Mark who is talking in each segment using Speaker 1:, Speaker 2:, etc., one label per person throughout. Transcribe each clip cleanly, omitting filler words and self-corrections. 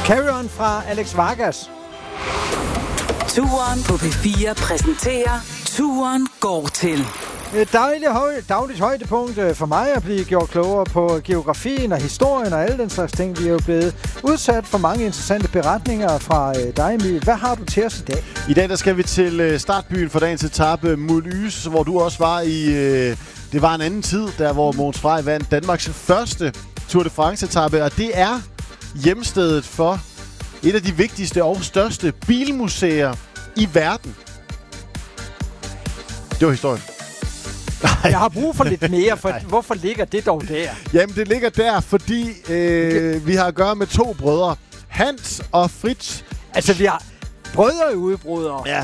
Speaker 1: Carry On fra Alex Vargas.
Speaker 2: Turen på P4 præsenterer Turen går til.
Speaker 1: Et dagligt højdepunkt for mig at blive gjort klogere på geografien og historien og alle den slags ting. Vi er jo blevet udsat for mange interessante beretninger fra dig, Emil. Hvad har du til os i dag?
Speaker 3: I dag der skal vi til startbyen for dagens etape, Moulys, hvor du også var i... Det var en anden tid, der hvor Mogens Frey vandt Danmarks første Tour de France-etape, og det er hjemstedet for et af de vigtigste og største bilmuseer i verden. Det var historien.
Speaker 1: Jeg har brug for lidt mere, for hvorfor ligger det dog der?
Speaker 3: Jamen, det ligger der, fordi vi har at gøre med to brødre, Hans og Fritz.
Speaker 1: Altså, vi har brødre udbrydere, ja.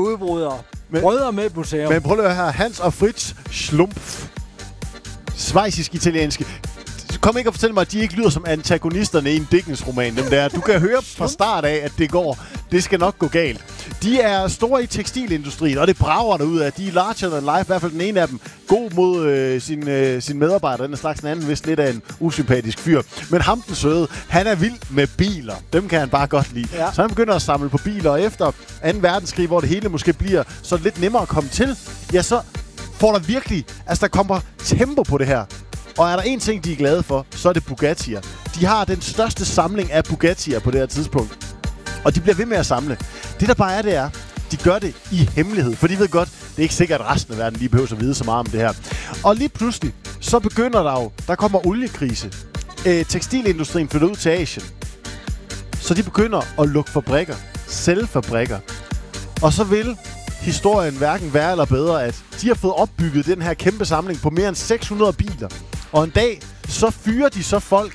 Speaker 1: Brødre med museum.
Speaker 3: Men prøv at høre her, Hans og Fritz Schlumpf. Schweizisk-italienske. Kom ikke og fortæl mig, at de ikke lyder som antagonisterne i en Dickens-roman. Dem der. Du kan høre fra start af, at det skal nok gå galt. De er store i tekstilindustrien, og det brager derud af. De er larger than life, i hvert fald den ene af dem. God mod sin medarbejder. Den er slags den anden, vist lidt af en usympatisk fyr. Men ham den søde, han er vild med biler. Dem kan han bare godt lide. Ja. Så han begynder at samle på biler, og efter 2. verdenskrig, hvor det hele måske bliver så lidt nemmere at komme til, ja, så får der virkelig, altså der kommer tempo på det her. Og er der en ting, de er glade for, så er det Bugatti'er. De har den største samling af Bugatti'er på det her tidspunkt. Og de bliver ved med at samle. Det der bare er, det er, de gør det i hemmelighed. For de ved godt, det er ikke sikkert, at resten af verden lige behøver at vide så meget om det her. Og lige pludselig, så begynder der kommer oliekrise. Tekstilindustrien flytter ud til Asien. Så de begynder at lukke fabrikker. Sælge fabrikker. Og så vil historien hverken værre eller bedre, at de har fået opbygget den her kæmpe samling på mere end 600 biler. Og en dag, så fyrer de så folk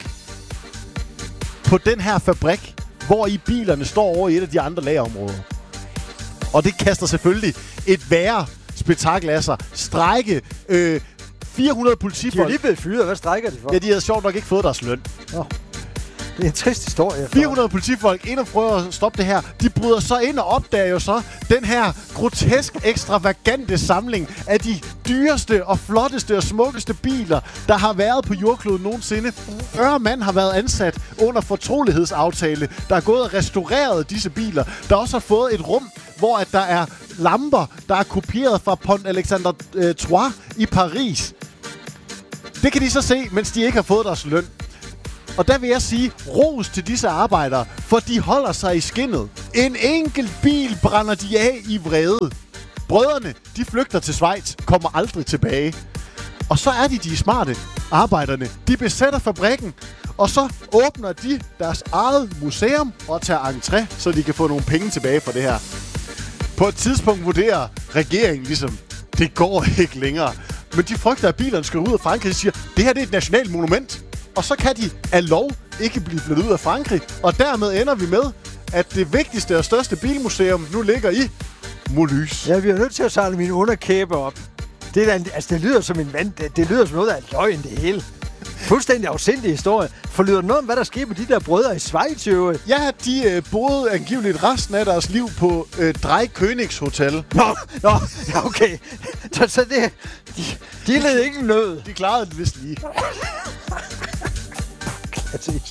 Speaker 3: på den her fabrik, hvor i bilerne står over i et af de andre lagerområder. Og det kaster selvfølgelig et værre spektakel af sig. Strejke, 400 politifolk.
Speaker 1: De er lige blevet fyret. Hvad strækker de for?
Speaker 3: Ja, de havde sjovt nok ikke fået deres løn.
Speaker 1: Nå. Det er en trist historie.
Speaker 3: 400 politifolk ind og prøver at stoppe det her. De bryder så ind og opdager jo så den her grotesk ekstravagante samling af de dyreste og flotteste og smukkeste biler, der har været på jordkloden nogensinde. 40 mand har været ansat under fortrolighedsaftale, der er gået og restaureret disse biler. Der også har fået et rum, hvor at der er lamper, der er kopieret fra Pont Alexandre III i Paris. Det kan de så se, mens de ikke har fået deres løn. Og der vil jeg sige, ros til disse arbejdere, for de holder sig i skindet. En enkelt bil brænder de af i vrede. Brødrene, de flygter til Schweiz, kommer aldrig tilbage. Og så er de smarte arbejderne. De besætter fabrikken, og så åbner de deres eget museum og tager entré, så de kan få nogle penge tilbage for det her. På et tidspunkt vurderer regeringen ligesom, det går ikke længere. Men de frygter, at bilerne skal ud af Frankrig og siger, det her det er et nationalt monument. Og så kan de af lov ikke blive flyttet ud af Frankrig. Og dermed ender vi med, at det vigtigste og største bilmuseum nu ligger i Moulys.
Speaker 1: Ja, vi er nødt til at samle mine underkæbe op. Det lyder som det lyder som noget af løgn, det hele. Fuldstændig afsindig historie. Forlyder noget om, hvad der skete med de der brødre i Schweiz, jo?
Speaker 3: Ja, de boede angiveligt resten af deres liv på Drei Königs Hotel.
Speaker 1: Nå, ja, okay. Så det... De led ikke nød.
Speaker 3: De klarede det vist lige.